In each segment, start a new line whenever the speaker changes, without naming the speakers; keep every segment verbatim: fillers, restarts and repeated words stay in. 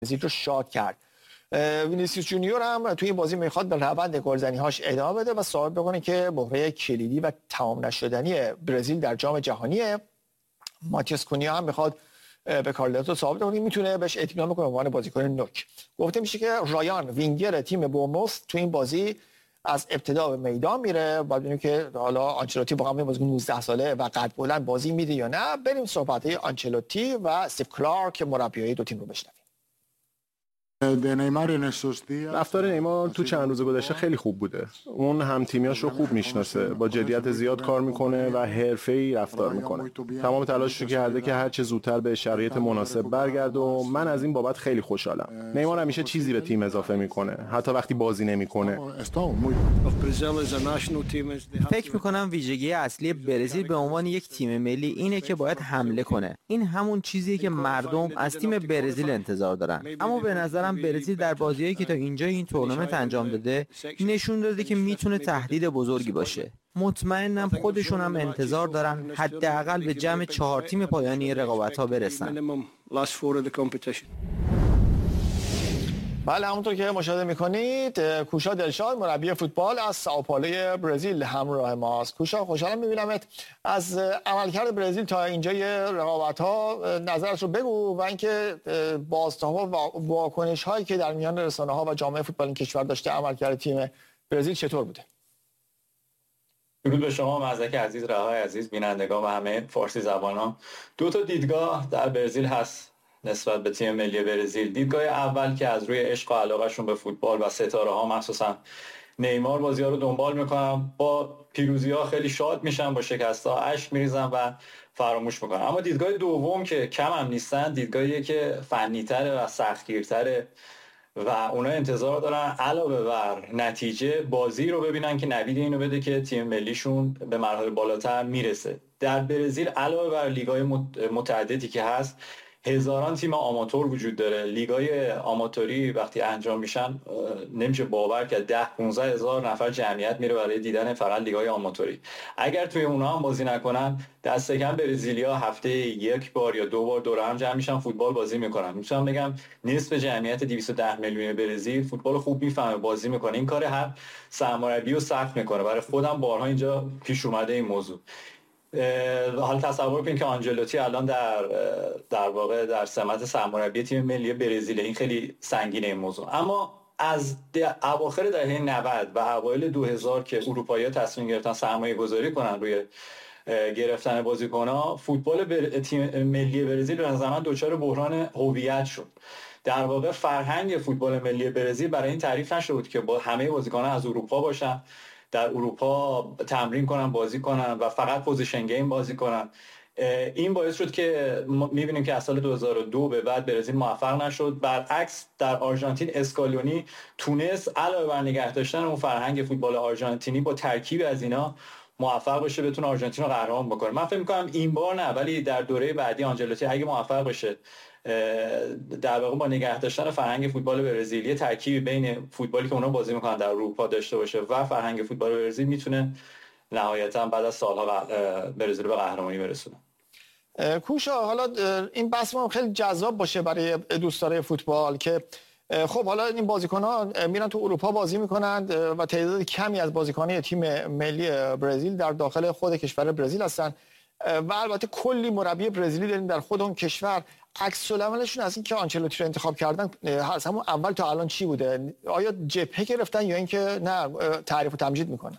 برزیل رو شاد کرد. وینیسیوس جونیور هم توی این بازی میخواد به روند گلزنی‌هاش ادامه بده و ثابت بکنه که مهره کلیدی و تمام نشدنی برزیل در جام جهانیه. ماتیاس کونیا هم میخواد به کارلتو ثابت کنه میتونه بهش اطمینان بکنه به عنوان بازیکن نوک. گفته میشه که رایان وینگر تیم بورنموث تو این بازی از ابتدا به میدان میره. بعد ببینیم که حالا آنچلوتی با همین بازیکن نوزده ساله و قد بلند بازی میده یا نه. بریم صحبت‌های آنچلوتی و استیو کلارک مربیای دو تیم رو بشنویم.
رفتار نیمار تو چند روز گذشته خیلی خوب بوده. اون هم تیمیاش رو خوب میشناسه، با جدیت زیاد کار میکنه و حرفه‌ای رفتار میکنه. تمام تلاشش رو کرده که هر چه زودتر به شرایط مناسب برگرده و من از این بابت خیلی خوشحالم. نیمار همیشه چیزی به تیم اضافه میکنه، حتی وقتی بازی نمیکنه.
فکر میکنم ویژگی اصلی برزیل به عنوان یک تیم ملی اینه که باید حمله کنه. این همون چیزیه که مردم از تیم برزیل انتظار دارن. اما به نظرم برزیل در بازیایی که تا اینجا این تورنمنت انجام داده نشون داده که میتونه تهدید بزرگی باشه. مطمئنم خودشون هم انتظار دارن حداقل به جمع چهار تیم پایانی رقابت‌ها برسن.
بله همونطور که مشاهده میکنید کوشا دلشاد مربی فوتبال از سائوپائولوی برزیل همراه ماست. کوشا خوشحالم میبینمت. از عملکرد برزیل تا اینجای رقابت‌ها نظرت رو بگو و اینکه بازتاب‌ها و واکنش‌هایی که در میان رسانه‌ها و جامعه فوتبال این کشور داشته عملکرد تیم برزیل چطور بوده؟
درود به شما مزدک عزیز، رهای عزیز، بینندگان و همه فارسی زبانان. دو تا دیدگاه در برزیل هست نسبت به تیم ملی برزیل. دیدگاه اول که از روی عشق و علاقهشون به فوتبال و ستاره ها مخصوصا نیمار بازی ها رو دنبال میکنن، با پیروزی ها خیلی شاد میشن، با شکست ها اشک میریزن و فراموش میکنن. اما دیدگاه دوم که کم هم نیستن، دیدگاهیه که فنی تره و سختگیرتره و اونا انتظار دارن علاوه بر نتیجه بازی رو ببینن که نوید اینو بده که تیم ملیشون به مراحل بالاتر میرسه. در برزیل علاوه بر لیگ‌های متعددی که هست، هزاران تیم آماتور وجود داره. لیگای آماتوری وقتی انجام میشن نمیشه باور کرد ده پانزده هزار نفر جمعیت میره برای دیدن فقط لیگای آماتوری. اگر توی اونها هم بازی نکنن، دست کم برزیلیا هفته یک بار یا دو بار دور هم جمع میشن فوتبال بازی میکنن. میتونم بگم نصف جمعیت دویست و ده میلیون برزیل فوتبال خوب میفهمه، بازی میکنه. این کار هر سرمربی رو سخت میکنه. برای خودم بارها اینجا پیش اومده این موضوع. حالا تصور کنید که آنجلوتی الان در در واقع در سمت سرمربی تیم ملی برزیل. این خیلی سنگینه این موضوع. اما از اواخر دهه نود و اوایل دو هزار که اروپایی‌ها تصمیم گرفتن سرمایه گذاری کنن روی گرفتن بازیکن‌ها، فوتبال بر... تیم ملی برزیل به نظر من دچار بحران هویت شد. در واقع فرهنگ فوتبال ملی برزیل برای این تعریف نشد که با همه بازیکن‌ها از اروپا باشن، در اروپا تمرین کنن، بازی کنن و فقط پوزیشن گیم بازی کنن. این باعث شد که می‌بینیم که از سال دو هزار و دو به بعد برزیل موفق نشد. برعکس در آرژانتین اسکالونی تونست علاوه بر نگه داشتن اون فرهنگ فوتبال آرژانتینی با ترکیب از اینا موفق بشه بتونه آرژانتین رو قهرمان بکنه. من فکر می‌کنم این بار نه، ولی در دوره بعدی آنجلوتی اگه موفق بشه در واقع با نگه داشتن فرهنگ فوتبال برزیلی ترکیبی بین فوتبالی که اونا بازی میکنن در اروپا داشته باشه و فرهنگ فوتبال برزیل، میتونه نهایتا بعد از سالها برزیل به قهرمانی برسونه.
کوشا حالا این بحث ما خیلی جذاب باشه برای دوستدارای فوتبال که خب حالا این بازیکن‌ها میرن تو اروپا بازی میکنند و تعداد کمی از بازیکنان تیم ملی برزیل در داخل خود کشور برزیل هستن و البته کلی مربی برزیلی داریم در خود اون کشور. عکس العملشون از این که آنچلوتی رو انتخاب کردن از همون اول تا الان چی بوده؟ آیا جبهه گرفتن یا اینکه نه تعریف و تمجید میکنن؟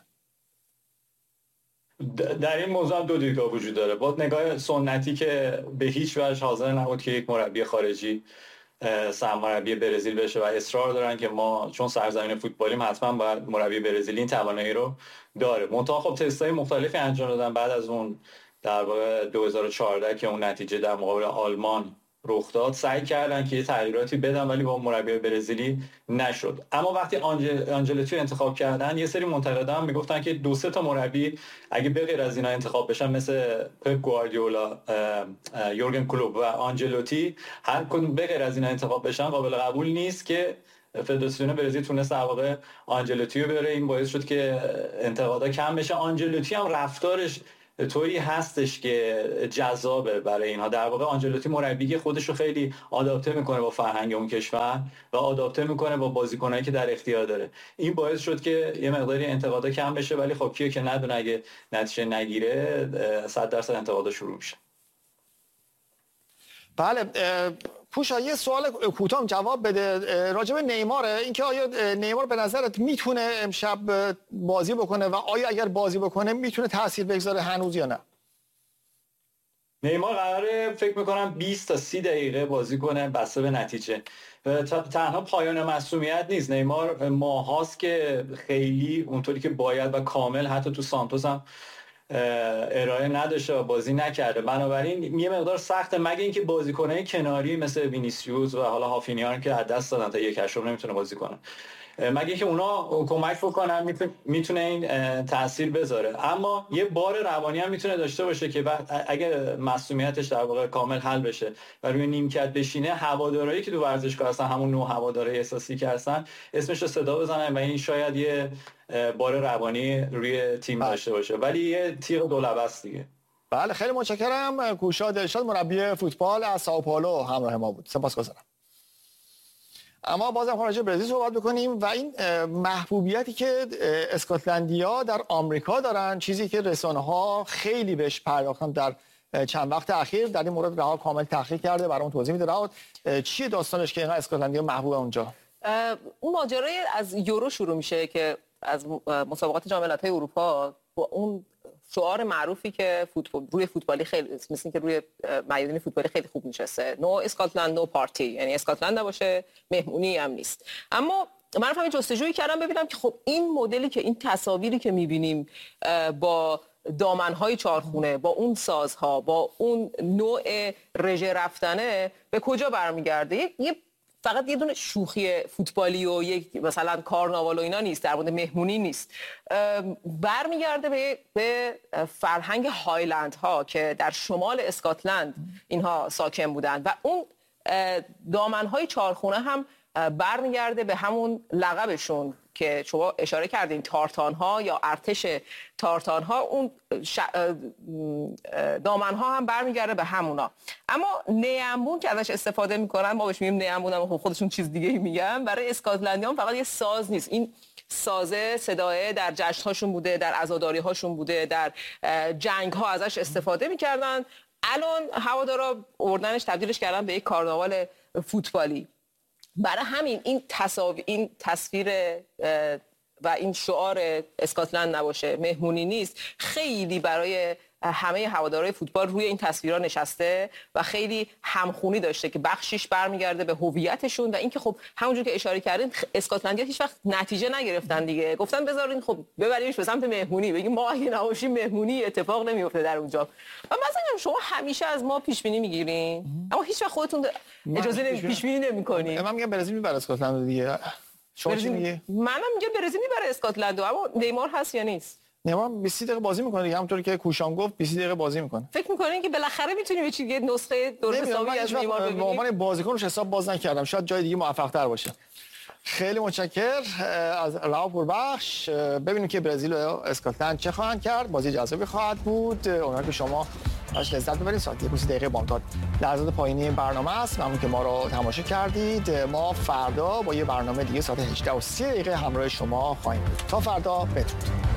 در این موضوع دو دیدگاه وجود داره. با نگاه سنتی که به هیچ وجه حاضر نبود که یک مربی خارجی سرمربی برزیل بشه و اصرار دارن که ما چون سرزمین فوتبالیم حتما باید مربی برزیلی این توانایی رو داره. منتها خب تست‌های مختلفی انجام دادن بعد از اون در واقع دو هزار و چهارده که اون نتیجه در مقابل آلمان رخ داد، سعی کردن که یه تغییراتی بدن ولی با مربی برزیلی نشد. اما وقتی آنجل... آنجلوتی انتخاب کردن، یه سری منتقدان میگفتن که دو سه تا مربی اگه به غیر از اینا انتخاب بشن مثل پپ گواردیولا، یورگن کلوپ و آنجلوتی، هر کدوم به غیر از اینا انتخاب بشن قابل قبول نیست که فدراسیون برزیل تونست در واقع آنجلوتی رو بره. این باعث شد که انتقادا کم بشه. آنجلوتی هم رفتارش طوری هستش که جذابه برای اینها. در واقع آنجلوتی مربی که خودش رو خیلی آداپته میکنه با فرهنگ اون کشور و آداپته میکنه با بازیکنایی که در اختیار داره. این باعث شد که یه مقداری انتقادا کم بشه، ولی خب کیه که ندونه اگه نتیجه نگیره صد درصد انتقادا شروع میشه.
بله پوشا یه سوال کوتاه جواب بده راجع به نیمار. اینکه آیا نیمار به نظرت میتونه امشب بازی بکنه و آیا اگر بازی بکنه میتونه تاثیر بگذاره هنوز یا نه؟
نیمار قراره فکر میکنم بیست تا سی دقیقه بازی کنه بسته به نتیجه. تنها پایان معصومیت نیست، نیمار ماهاست که خیلی اونطوری که باید و کامل حتی تو سانتوس هم ارائه نداشته و بازی نکرده، بنابراین یه مقدار سخته مگه اینکه بازیکنای کناری مثل وینیسیوس و حالا هافینیان که از دست دادن تا یک هشتم نمیتونه بازی کنه، مگه اینکه اونا کمک بکنن میتونه این تاثیر بذاره. اما یه بار روانی هم میتونه داشته باشه که اگه معصومیتش در واقع کامل حل بشه و روی نیمکت بشینه، هوادارایی که تو ورزشگاه هستن، همون نوع هوادارای احساسی که هستن، اسمش رو صدا بزنن و این شاید یه بار روانی روی تیم داشته باشه، ولی یه تیغ دولبه است دیگه.
بله خیلی متشکرم. کوشا دلشاد مربی فوتبال از سائو پائولو همراه ما بود. سپاسگزارم. اما بازم راجع به برزیل صحبت بکنیم و این محبوبیتی که اسکاتلندیا در آمریکا دارن، چیزی که رسانه‌ها خیلی بهش پرداختن در چند وقت اخیر. در این مورد رها کامل تحقیق کرده، برام توضیح میده. رها چیه داستانش که اینقدر اسکاتلندیا محبوب اونجا؟
اون ماجرای از یورو شروع میشه که از مسابقات جام ملت‌های اروپا با اون شعار معروفی که فوتبال روی فوتبالی خیلی مثل که روی میدان فوتبالی خیلی خوب نشسته، نو اسکاتلند نو پارتی، یعنی اسکاتلند نباشه مهمونی هم نیست. اما من رفتم جستجویی کردم ببینم که خب این مدلی که این تصاویری که می‌بینیم با دامن‌های چارخونه، با اون سازها، با اون نوع رژه رفتنه به کجا برمیگرده؟ یه فقط یه دونه شوخی فوتبالی و یک مثلا کارناوال و اینا نیست، در مورد مهمونی نیست، برمیگرده به به فرهنگ هایلند ها که در شمال اسکاتلند اینها ساکن بودن و اون دامن های چارخونه هم برمیگرده به همون لقبشون که شما اشاره کردین، تارتان ها یا ارتش تارتان ها. اون ش... دامن ها هم برمیگرده به همونا. اما نیمبون که ازش استفاده میکنن، ما بهش میگیم نیمبون، اما خودشون چیز دیگه میگن. برای اسکاتلندیان فقط یه ساز نیست، این سازه صداه در جشن هاشون بوده، در عزاداری هاشون بوده، در جنگ ها ازش استفاده میکردن. الان هوادارا آوردنش تبدیلش کردن به یک کارناوال فوتبالی. برای همین این تصاویر، این تصویر و این شعار اسکاتلند نباشه مهمونی نیست خیلی برای همه هوادارهای فوتبال روی این تصویرها نشسته و خیلی همخونی داشته که بخشیش برمیگرده به هویتشون و اینکه خب همونجور که اشاره کردین اسکاتلندیا هیچ وقت نتیجه نگرفتن دیگه، گفتن بذارین خب ببریمش به سمت مهمونی، بگیم ما اگه نباشیم مهمونی اتفاق نمیفته در اونجا. و مثلا شما همیشه از ما پیش بینی میگیرین اما هیچ وقت خودتون اجازه نمی پیش بینی نمی‌کنین.
من میگم برزیل میبره اسکاتلند دیگه. شما چی میگی؟
منم میگم برزیل میبره اسکاتلند، اما نیمار هست یا نیست؟
نیمار بیست دقیقه بازی میکنه دیگه، همونطوری که کوشان گفت بیست دقیقه بازی میکنه.
فکر میکنین که بالاخره میتونیم یه چیزی نسخه درست حسابی از نیمار ببینیم؟
به عنوان بازیکنش حساب باز نکردم، شاید جای دیگه موفق تر باشه. خیلی متشکر از رها پوربخش. ببینیم که برزیل و اسکاتلند چه خواهند کرد. بازی جذابی خواهد بود. امیدوارم که شما ازش لذت ببرید. ساعت یک دقیقه بامداد لحظات پایینی برنامه است. ممنون که ما رو تماشا کردید. ما فردا با یه برنامه دیگه ساعت هجده و سی دقیقه همراه شما خواهیم بود. تا فردا بدرود.